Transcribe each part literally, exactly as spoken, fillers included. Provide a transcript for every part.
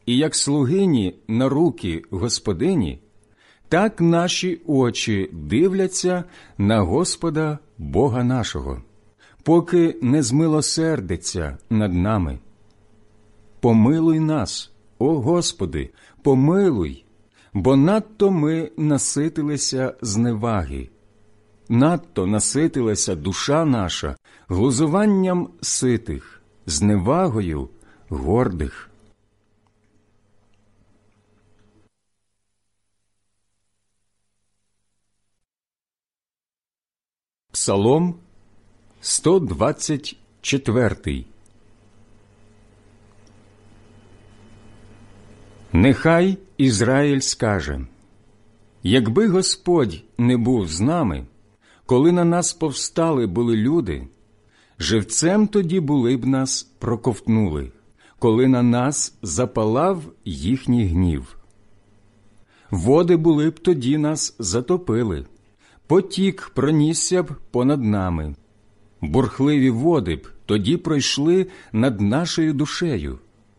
і як слугині на руки господині, так наші очі дивляться на Господа Бога нашого, поки не змилосердиться над нами. Помилуй нас, о Господи, помилуй, бо надто ми наситилися зневаги, надто наситилася душа наша глузуванням ситих, зневагою гордих. Псалом сто двадцять четвертий. Нехай Ізраїль скаже: якби Господь не був з нами, коли на нас повстали були люди, живцем тоді були б нас проковтнули, коли на нас запалав їхній гнів. Води були б тоді нас затопили, потік пронісся б понад нами, бурхливі води б тоді пройшли над нашою душею.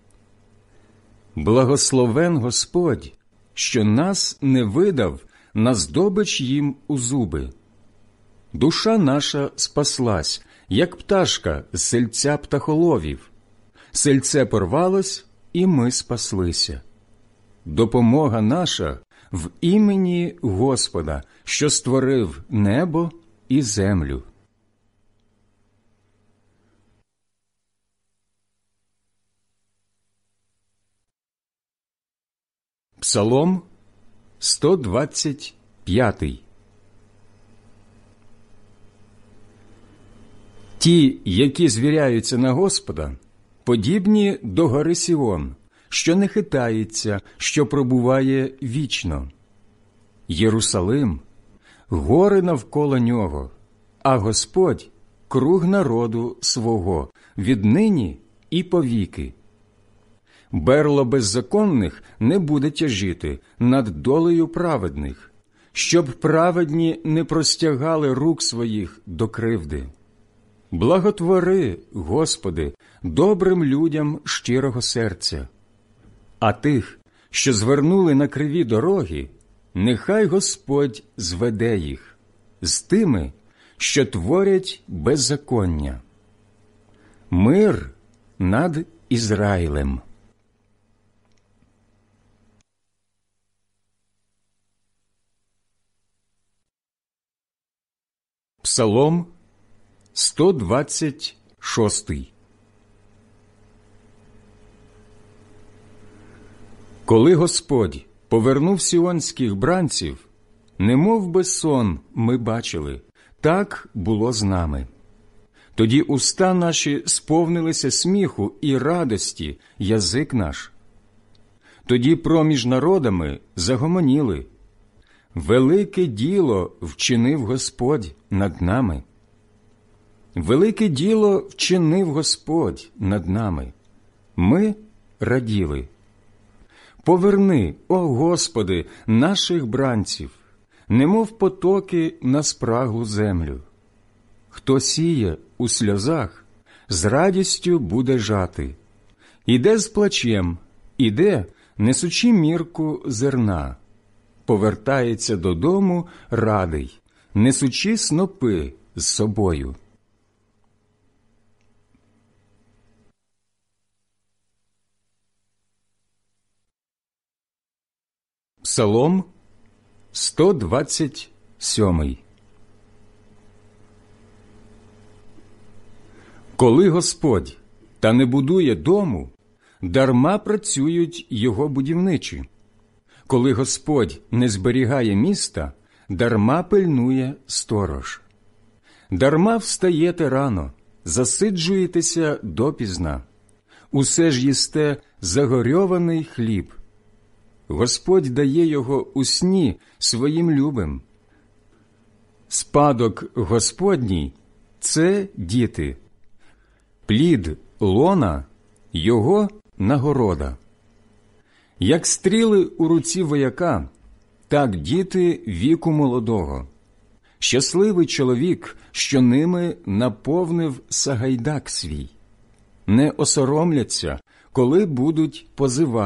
Благословен Господь, що нас не видав на здобич їм у зуби. Душа наша спаслась, як пташка з сельця птахоловів. Сельце порвалось, і ми спаслися. Допомога наша в імені Господа, що створив небо і землю. Псалом сто двадцять п'ятий. Ті, які звіряються на Господа, подібні до гори Сіон, що не хитається, що пробуває вічно. Єрусалим – гори навколо нього, а Господь – круг народу свого, віднині і повіки. Берло беззаконних не буде тяжіти над долею праведних, щоб праведні не простягали рук своїх до кривди. Благотвори, Господи, добрим людям щирого серця. А тих, що звернули на криві дороги, нехай Господь зведе їх з тими, що творять беззаконня. Мир над Ізраїлем. Псалом сто двадцять шостий. Коли Господь повернув сіонських бранців, немов би сон ми бачили, так було з нами. Тоді уста наші сповнилися сміху і радості, язик наш. Тоді проміж народами загомоніли: велике діло вчинив Господь над нами. Велике діло вчинив Господь над нами. Ми раділи. Поверни, о Господи, наших бранців, немов потоки на спраглу землю. Хто сіє у сльозах, з радістю буде жати. Іде з плачем, іде, несучи мірку зерна. Повертається додому радий, несучи снопи з собою. Псалом сто двадцять сьомий. Коли Господь та не будує дому, дарма працюють його будівничі. Коли Господь не зберігає міста, дарма пильнує сторож. Дарма встаєте рано, засиджуєтеся допізна. Усе ж їсте загорьований хліб. Господь дає його у сні своїм любим. Спадок Господній – це діти. Плід лона – його нагорода. Як стріли у руці вояка, так діти віку молодого. Щасливий чоловік, що ними наповнив сагайдак свій. Не осоромляться, коли будуть позивати.